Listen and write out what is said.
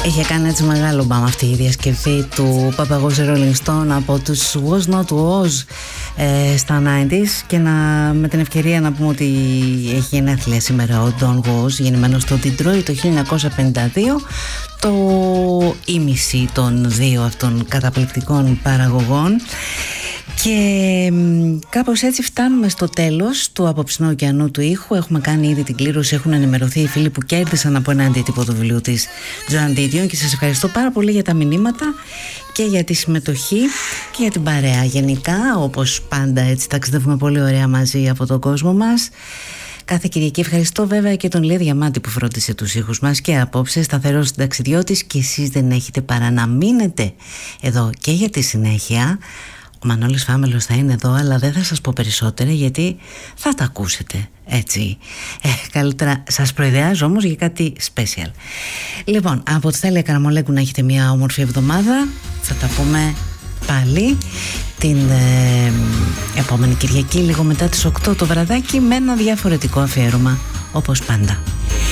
Είχε κάνει έτσι μεγάλο μπαμ αυτή η διασκευή του Παπαγός Rolling Stone από τους Was Not Was στα 90s, και με την ευκαιρία να πούμε ότι έχει γενέθλια σήμερα ο Don Was, γεννημένος στο Detroit το 1952, το ήμιση των δύο αυτών καταπληκτικών παραγωγών. Και κάπως έτσι φτάνουμε στο τέλος του απόψινου ωκεανού του ήχου. Έχουμε κάνει ήδη την κλήρωση, έχουν ενημερωθεί οι φίλοι που κέρδισαν από ένα αντίτυπο του βιβλίου της Joan Didion, και σας ευχαριστώ πάρα πολύ για τα μηνύματα και για τη συμμετοχή και για την παρέα. Γενικά, όπως πάντα, έτσι ταξιδεύουμε πολύ ωραία μαζί από τον κόσμο μας κάθε Κυριακή. Ευχαριστώ βέβαια και τον Ηλία Διαμάντη που φρόντισε τους ήχους μας και απόψε σταθερός συνταξιδιώτης, και εσείς δεν έχετε παρά να μείνετε εδώ και για τη συνέχεια. Ο Μανώλης Φάμελος θα είναι εδώ, αλλά δεν θα σας πω περισσότερα γιατί θα τα ακούσετε, έτσι. Καλύτερα σας προειδεάζω όμως για κάτι special. Λοιπόν, από τη Στέλια Καραμολέγκου να έχετε μια όμορφη εβδομάδα. Θα τα πούμε πάλι την επόμενη Κυριακή, λίγο μετά τις 8 το βραδάκι, με ένα διαφορετικό αφιέρωμα, όπως πάντα.